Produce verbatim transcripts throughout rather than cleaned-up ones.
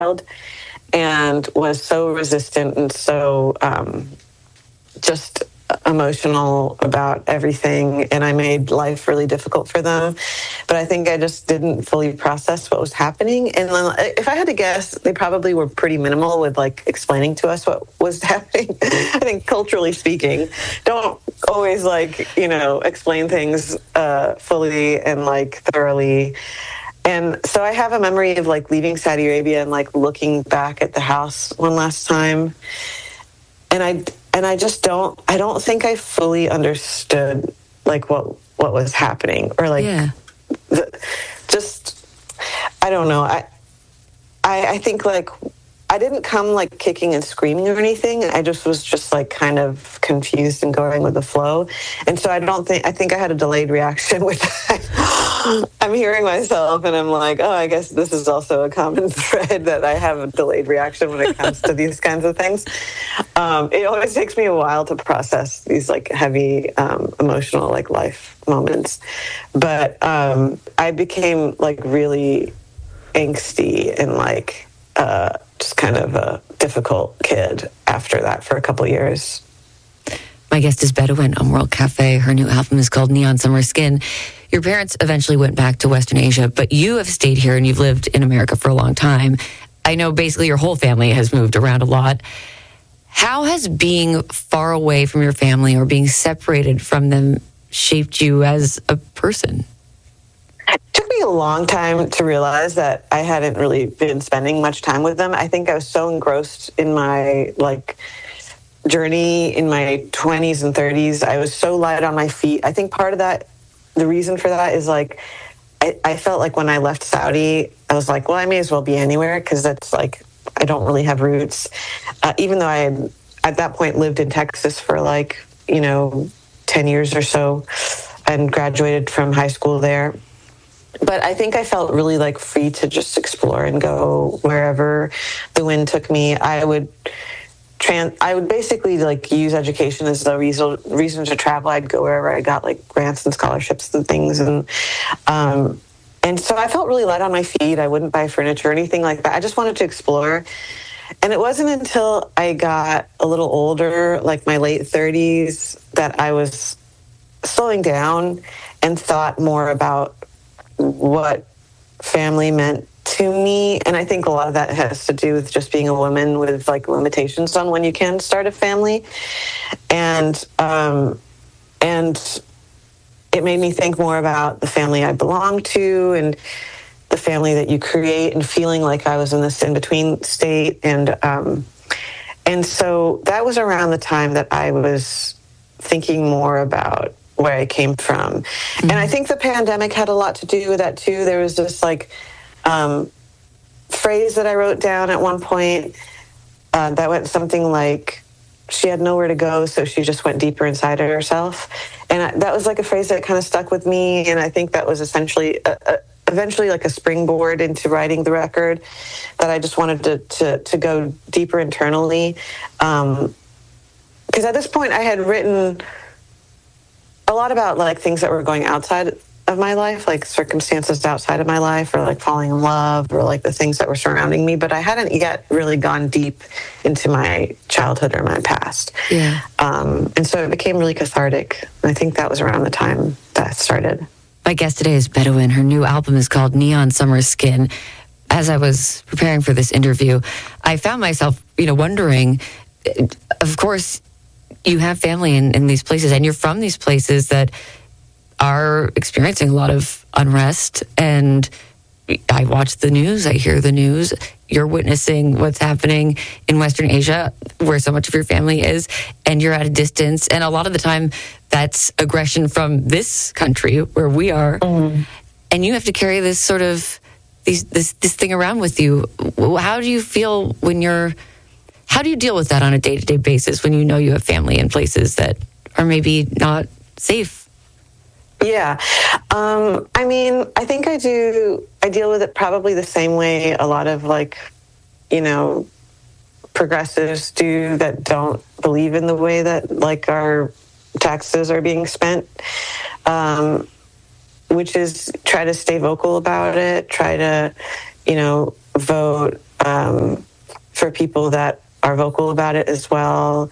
child and was so resistant and so um, just emotional about everything, and I made life really difficult for them. But I think I just didn't fully process what was happening. And then, if I had to guess, they probably were pretty minimal with like explaining to us what was happening. I think culturally speaking, don't always like, you know, explain things uh, fully and like thoroughly. And so I have a memory of like leaving Saudi Arabia and like looking back at the house one last time. And I and I just don't I don't think I fully understood like what what was happening, or like yeah. the, just I don't know. I, I I think like I didn't come like kicking and screaming or anything. I just was just like kind of confused and going with the flow. And so I don't think, I think I had a delayed reaction, which I, I'm hearing myself and I'm like, oh, I guess this is also a common thread, that I have a delayed reaction when it comes to these kinds of things. Um, it always takes me a while to process these like heavy um, emotional like life moments. But um, I became like really angsty and like, uh, just kind of a difficult kid after that for a couple years. My guest is Bedouin on World Cafe. Her new album is called Neon Summer Skin. Your parents eventually went back to Western Asia, but you have stayed here and you've lived in America for a long time. I know basically your whole family has moved around a lot. How has being far away from your family or being separated from them shaped you as a person? It took me a long time to realize that I hadn't really been spending much time with them. I think I was so engrossed in my like journey in my twenties and thirties. I was so light on my feet. I think part of that, the reason for that is like, I, I felt like when I left Saudi, I was like, well, I may as well be anywhere, because that's like, I don't really have roots. Uh, even though I had at that point lived in Texas for like, you know, ten years or so and graduated from high school there. But I think I felt really like free to just explore and go wherever the wind took me. I would trans, I would basically like use education as the reason reason to travel. I'd go wherever I got like grants and scholarships and things, and um, and so I felt really light on my feet. I wouldn't buy furniture or anything like that. I just wanted to explore. And it wasn't until I got a little older, like my late thirties, that I was slowing down and thought more about what family meant to me. And I think a lot of that has to do with just being a woman with like limitations on when you can start a family. And um, and it made me think more about the family I belong to and the family that you create, and feeling like I was in this in-between state. And um, and so that was around the time that I was thinking more about where I came from. Mm-hmm. And I think the pandemic had a lot to do with that too. There was this like um, phrase that I wrote down at one point uh, that went something like, she had nowhere to go, so she just went deeper inside of herself. And I, that was like a phrase that kind of stuck with me. And I think that was essentially, a, a, eventually like a springboard into writing the record, that I just wanted to to, to go deeper internally. Um, because at this point I had written a lot about like things that were going outside of my life, like circumstances outside of my life, or like falling in love, or like the things that were surrounding me. But I hadn't yet really gone deep into my childhood or my past. Yeah. Um, and so it became really cathartic. I think that was around the time that started. My guest today is Bedouin. Her new album is called Neon Summer Skin. As I was preparing for this interview, I found myself, you know, wondering, of course, you have family in, in these places, and you're from these places that are experiencing a lot of unrest. And I watch the news, I hear the news. You're witnessing what's happening in Western Asia, where so much of your family is, and you're at a distance. And a lot of the time, that's aggression from this country where we are. Mm-hmm. And you have to carry this sort of, these, this, this thing around with you. How do you feel when you're, how do you deal with that on a day-to-day basis when you know you have family in places that are maybe not safe? Yeah. Um, I mean, I think I do, I deal with it probably the same way a lot of like, you know, progressives do that don't believe in the way that like our taxes are being spent, um, which is try to stay vocal about it, try to, you know, vote um, for people that are vocal about it as well.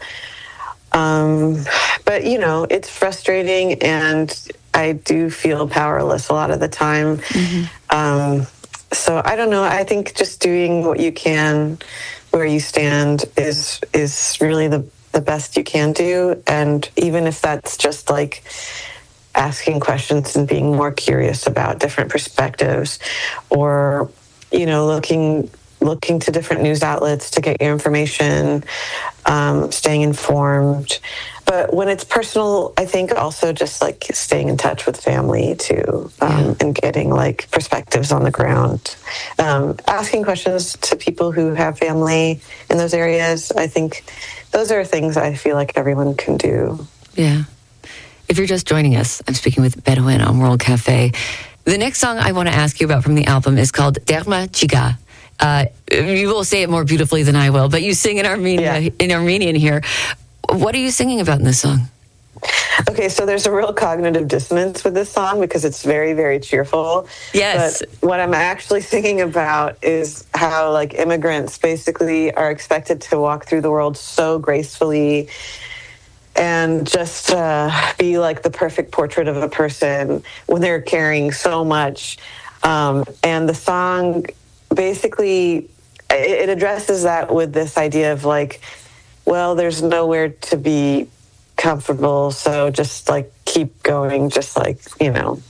Um, but, you know, it's frustrating, and I do feel powerless a lot of the time. Mm-hmm. Um, so I don't know. I think just doing what you can where you stand is is really the, the best you can do. And even if that's just like asking questions and being more curious about different perspectives, or, you know, looking looking to different news outlets to get your information, um, staying informed. But when it's personal, I think also just like staying in touch with family too, um, yeah. and getting like perspectives on the ground. Um, asking questions to people who have family in those areas. I think those are things I feel like everyone can do. Yeah. If you're just joining us, I'm speaking with Bedouin on World Cafe. The next song I want to ask you about from the album is called Derma Chiga. Uh, you will say it more beautifully than I will, but you sing in Armenia, yeah. in Armenian here. What are you singing about in this song? Okay, so there's a real cognitive dissonance with this song because it's very, very cheerful. Yes. But what I'm actually singing about is how, like, immigrants basically are expected to walk through the world so gracefully and just uh, be like the perfect portrait of a person when they're carrying so much. Um, and the song basically, it addresses that with this idea of like, well, there's nowhere to be comfortable, so just like keep going, just like, you know,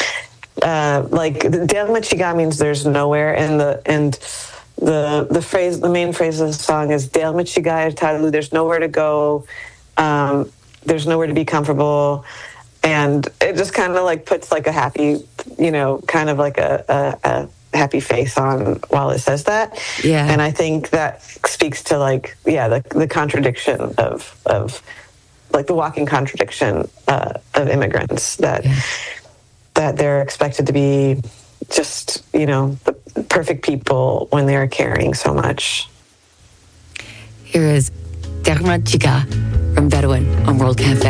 uh, like Derma Chiga means there's nowhere, and the and the the phrase, the main phrase of the song is Derma Chiga Talu. There's nowhere to go, um, there's nowhere to be comfortable, and it just kind of like puts like a happy, you know, kind of like a. a, a happy face on while it says that. Yeah. And I think that speaks to like, yeah, the, the contradiction of, of like the walking contradiction uh, of immigrants that, yeah. that they're expected to be just, you know, the perfect people when they're carrying so much. Here is Derma Chiga from Bedouin on World Cafe.